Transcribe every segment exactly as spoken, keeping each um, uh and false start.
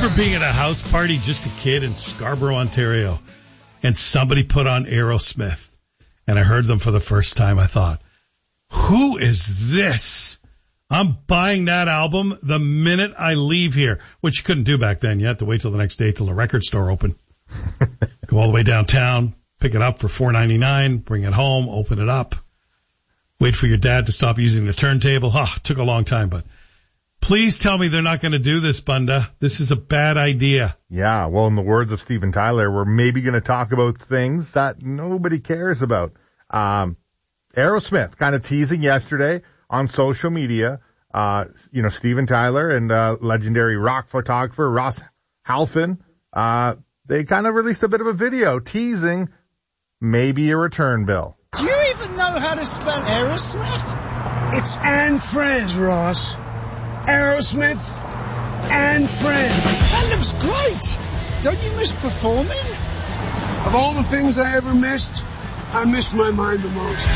remember being at a house party, just a kid in Scarborough, Ontario, and somebody put on Aerosmith, and I heard them for the first time. I thought, who is this? I'm buying that album the minute I leave here, which you couldn't do back then. You had to wait till the next day till the record store opened. Go all the way downtown, pick it up for four ninety-nine, bring it home, open it up, wait for your dad to stop using the turntable. Ah, oh, it took a long time, but please tell me they're not going to do this, Bunda. This is a bad idea. Yeah, well, in the words of Steven Tyler, we're maybe going to talk about things that nobody cares about. Um, Aerosmith kind of teasing yesterday on social media. Uh, you know, Steven Tyler and uh, legendary rock photographer Ross Halfin, uh, they kind of released a bit of a video teasing maybe a return bill. Do you even know how to spell Aerosmith? It's and Friends, Ross. Aerosmith and Friends. That looks great. Don't you miss performing? Of all the things I ever missed, I missed my mind the most.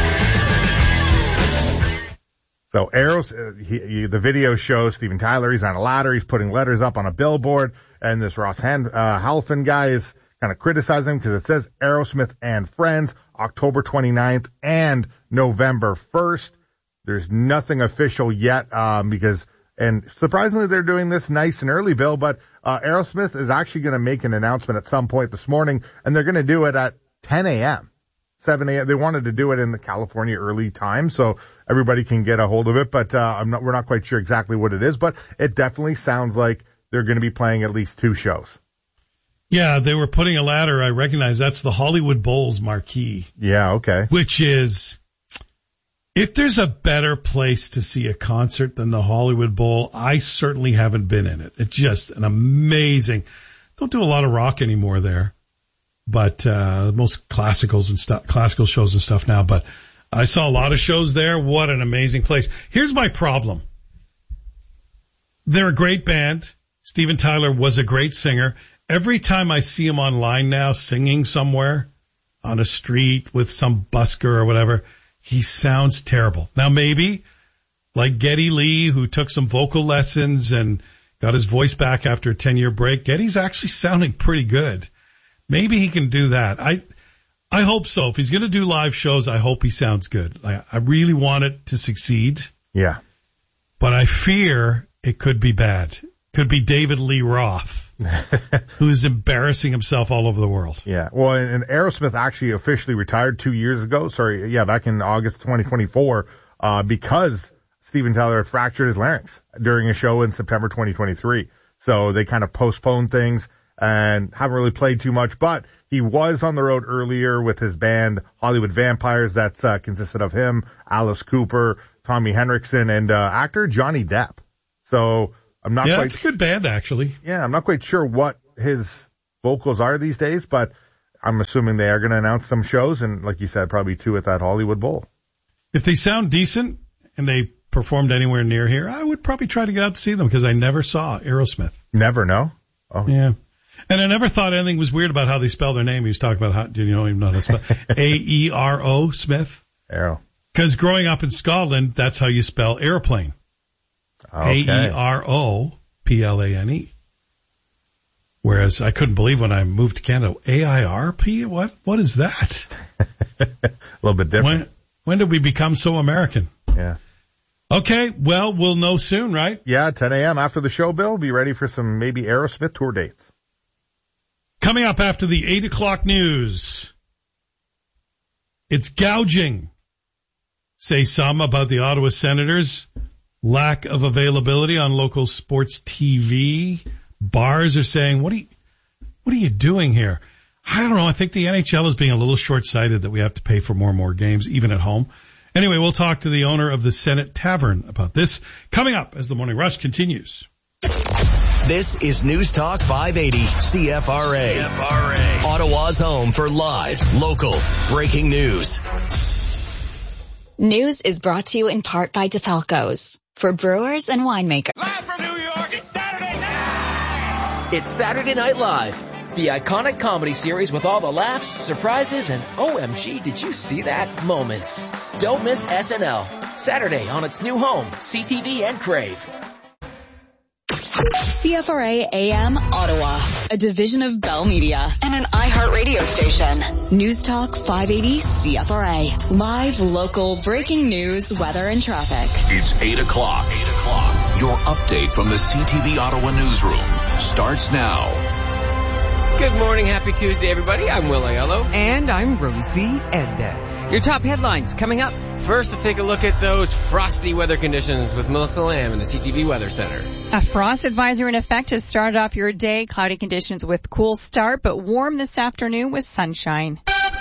So Aeros, uh, he, he, the video shows Steven Tyler. He's on a ladder. He's putting letters up on a billboard. And this Ross Han, uh, Halfin guy is kind of criticizing because it says Aerosmith and Friends, October twenty-ninth and November first. There's nothing official yet, um, because, and surprisingly they're doing this nice and early, Bill, but, uh, Aerosmith is actually going to make an announcement at some point this morning, and they're going to do it at ten a.m., seven a.m. They wanted to do it in the California early time, so everybody can get a hold of it, but, uh, I'm not, we're not quite sure exactly what it is, but it definitely sounds like they're going to be playing at least two shows. Yeah, they were putting a ladder. I recognize that's the Hollywood Bowls marquee. Yeah, okay. Which is, if there's a better place to see a concert than the Hollywood Bowl, I certainly haven't been in it. It's just an amazing, don't do a lot of rock anymore there, but, uh, most classicals and stuff, classical shows and stuff now, but I saw a lot of shows there. What an amazing place. Here's my problem. They're a great band. Steven Tyler was a great singer. Every time I see him online now singing somewhere on a street with some busker or whatever, he sounds terrible. Now maybe, like Geddy Lee, who took some vocal lessons and got his voice back after a ten-year break, Geddy's actually sounding pretty good. Maybe he can do that. I I hope so. If he's going to do live shows, I hope he sounds good. I, I really want it to succeed. Yeah. But I fear it could be bad. Could be David Lee Roth. Who's embarrassing himself all over the world. Yeah. Well, and, and Aerosmith actually officially retired two years ago. Sorry. Yeah. Back in August twenty twenty-four, uh, because Steven Tyler had fractured his larynx during a show in September twenty twenty-three. So they kind of postponed things and haven't really played too much, but he was on the road earlier with his band Hollywood Vampires. That's, uh, consisted of him, Alice Cooper, Tommy Henriksen, and, uh, actor Johnny Depp. So, I'm not yeah, quite, it's a good band, actually. Yeah, I'm not quite sure what his vocals are these days, but I'm assuming they are going to announce some shows, and like you said, probably two at that Hollywood Bowl. If they sound decent and they performed anywhere near here, I would probably try to get out to see them because I never saw Aerosmith. Never, no? Oh. Yeah. And I never thought anything was weird about how they spell their name. He was talking about how, do you know even know how to spell A E R O, Smith? Aero. Because growing up in Scotland, that's how you spell airplane. Okay. A E R O P L A N E. Whereas I couldn't believe when I moved to Canada, A I R P? What? What is that? A little bit different. When, when did we become so American? Yeah. Okay, well, we'll know soon, right? Yeah, ten a.m. after the show, Bill. Be ready for some maybe Aerosmith tour dates. Coming up after the eight o'clock news, it's gouging, say some, about the Ottawa Senators. Lack of availability on local sports T V. Bars are saying, what are you, what are you doing here? I don't know. I think the N H L is being a little short-sighted that we have to pay for more and more games, even at home. Anyway, we'll talk to the owner of the Senate Tavern about this coming up as the Morning Rush continues. This is News Talk five eighty C F R A. C F R A. Ottawa's home for live, local, breaking news. News is brought to you in part by DeFalco's. For brewers and winemakers. Live from New York, it's Saturday night! It's Saturday Night Live, the iconic comedy series with all the laughs, surprises, and O M G, did you see that moments. Don't miss S N L, Saturday on its new home, C T V and Crave. C F R A A M Ottawa, a division of Bell Media and an iHeart radio station. News Talk five eighty C F R A. Live, local, breaking news, weather, and traffic. It's eight o'clock. eight o'clock. Your update from the C T V Ottawa newsroom starts now. Good morning. Happy Tuesday, everybody. I'm Will Aiello. And I'm Rosie Edda. Your top headlines coming up. First, let's take a look at those frosty weather conditions with Melissa Lamb in the C T V Weather Center. A frost advisory in effect has started off your day. Cloudy conditions with cool start, but warm this afternoon with sunshine.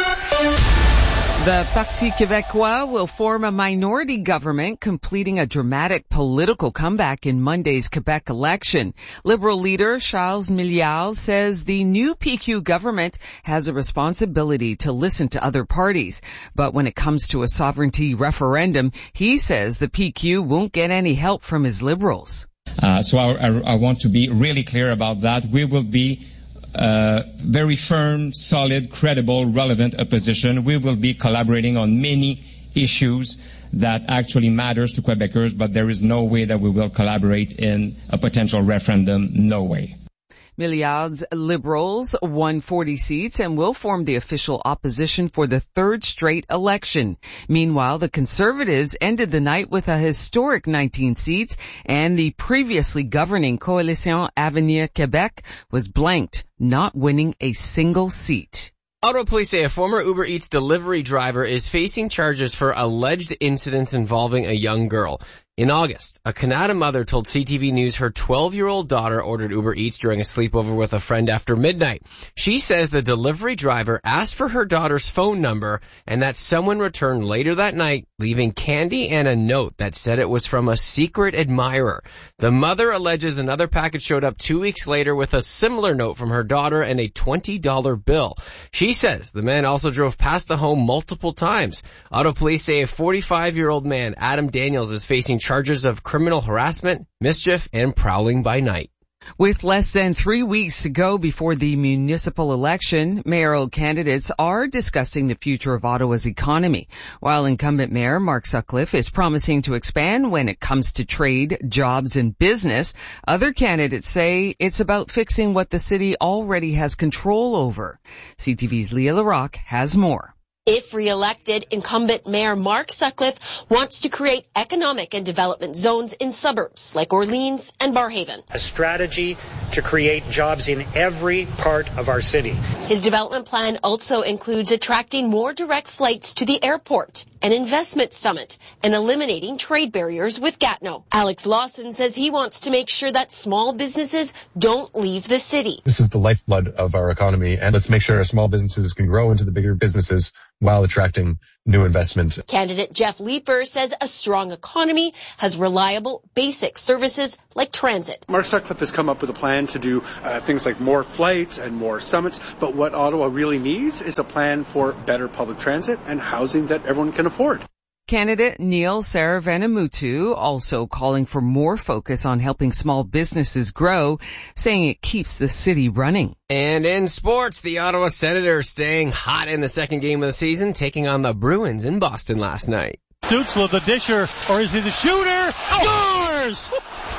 The Parti Québécois will form a minority government, completing a dramatic political comeback in Monday's Quebec election. Liberal leader Charles Milliard says the new P Q government has a responsibility to listen to other parties. But when it comes to a sovereignty referendum, he says the P Q won't get any help from his Liberals. Uh, so I, I, I want to be really clear about that. We will be Uh, very firm, solid, credible, relevant opposition. We will be collaborating on many issues that actually matters to Quebecers, but there is no way that we will collaborate in a potential referendum. No way. Milliard's Liberals won forty seats and will form the official opposition for the third straight election. Meanwhile, the Conservatives ended the night with a historic nineteen seats, and the previously governing Coalition Avenir Québec was blanked, not winning a single seat. Ottawa police say a former Uber Eats delivery driver is facing charges for alleged incidents involving a young girl. In August, a Canada mother told C T V News her twelve-year-old daughter ordered Uber Eats during a sleepover with a friend after midnight. She says the delivery driver asked for her daughter's phone number and that someone returned later that night, leaving candy and a note that said it was from a secret admirer. The mother alleges another package showed up two weeks later with a similar note from her daughter and a twenty dollar bill. She says the man also drove past the home multiple times. Ottawa police say a forty-five-year-old man, Adam Daniels, is facing charges of criminal harassment, mischief, and prowling by night. With less than three weeks to go before the municipal election, mayoral candidates are discussing the future of Ottawa's economy. While incumbent mayor Mark Sutcliffe is promising to expand when it comes to trade, jobs, and business, other candidates say it's about fixing what the city already has control over. C T V's Leah Larocque has more. If re-elected, incumbent Mayor Mark Sutcliffe wants to create economic and development zones in suburbs like Orleans and Barrhaven. A strategy to create jobs in every part of our city. His development plan also includes attracting more direct flights to the airport, an investment summit, and eliminating trade barriers with Gatineau. Alex Lawson says he wants to make sure that small businesses don't leave the city. This is the lifeblood of our economy, and let's make sure our small businesses can grow into the bigger businesses while attracting new investment. Candidate Jeff Leeper says a strong economy has reliable, basic services like transit. Mark Sutcliffe has come up with a plan to do uh, things like more flights and more summits, but what Ottawa really needs is a plan for better public transit and housing that everyone can afford. Candidate Neil Saravanamuthu also calling for more focus on helping small businesses grow, saying it keeps the city running. And in sports, the Ottawa Senators staying hot in the second game of the season, taking on the Bruins in Boston last night. Stützle, the disher, or is he the shooter? Scores!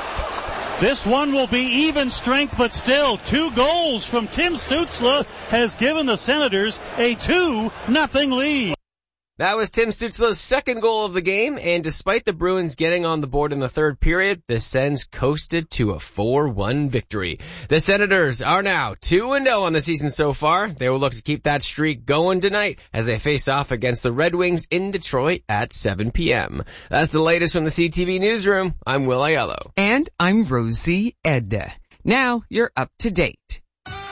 This one will be even strength, but still two goals from Tim Stützle has given the Senators a two nothing lead. That was Tim Stützle's second goal of the game, and despite the Bruins getting on the board in the third period, the Sens coasted to a four one victory. The Senators are now two and oh on the season so far. They will look to keep that streak going tonight as they face off against the Red Wings in Detroit at seven p.m. That's the latest from the C T V Newsroom. I'm Will Aiello. And I'm Rosie Edda. Now you're up to date.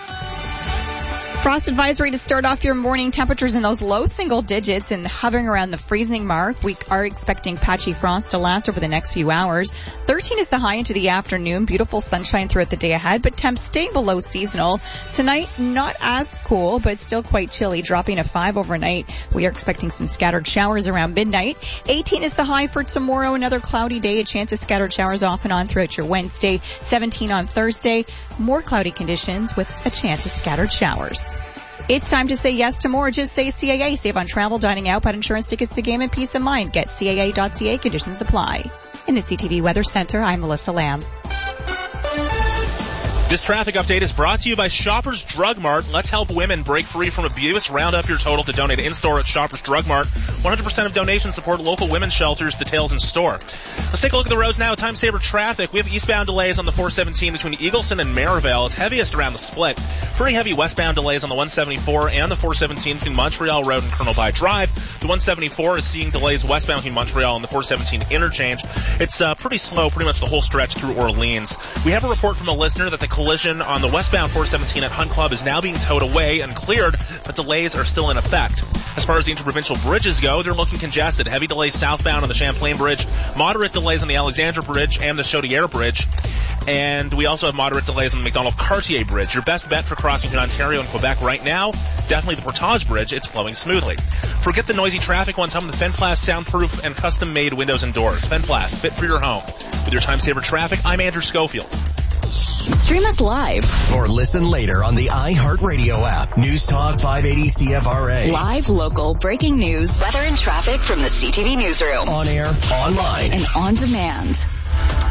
Frost advisory to start off your morning. Temperatures in those low single digits and hovering around the freezing mark. We are expecting patchy frost to last over the next few hours. thirteen is the high into the afternoon. Beautiful sunshine throughout the day ahead, but temps stay below seasonal. Tonight, not as cool, but still quite chilly, dropping to five overnight. We are expecting some scattered showers around midnight. eighteen is the high for tomorrow. Another cloudy day, a chance of scattered showers off and on throughout your Wednesday. seventeen on Thursday. More cloudy conditions with a chance of scattered showers. It's time to say yes to more. Just say C A A. Save on travel, dining out, pet insurance, tickets, the game, and peace of mind. Get C A A dot C A. Conditions apply. In the C T V Weather Center, I'm Melissa Lamb. This traffic update is brought to you by Shoppers Drug Mart. Let's help women break free from abuse. Round up your total to donate in-store at Shoppers Drug Mart. one hundred percent of donations support local women's shelters. Details in store. Let's take a look at the roads now. Time saver traffic. We have eastbound delays on the four seventeen between Eagleson and Maryvale. It's heaviest around the split. Pretty heavy westbound delays on the one seventy-four and the four seventeen between Montreal Road and Colonel By Drive. The one seventy-four is seeing delays westbound between Montreal and the four seventeen interchange. It's uh, pretty slow pretty much the whole stretch through Orleans. We have a report from a listener that the collision on the westbound four seventeen at Hunt Club is now being towed away and cleared, but delays are still in effect. As far as the interprovincial bridges go, they're looking congested. Heavy delays southbound on the Champlain Bridge, moderate delays on the Alexandra Bridge and the Chaudière Bridge, and we also have moderate delays on the Macdonald-Cartier Bridge. Your best bet for crossing between Ontario and Quebec right now, definitely the Portage Bridge. It's flowing smoothly. Forget the noisy traffic once home with the Fenplast soundproof and custom-made windows and doors. Fenplast, fit for your home. With your time saver traffic, I'm Andrew Schofield. Stream us live or listen later on the iHeartRadio app. News Talk five eighty C F R A. Live, local, breaking news, weather and traffic from the C T V newsroom. On air, online, and on demand.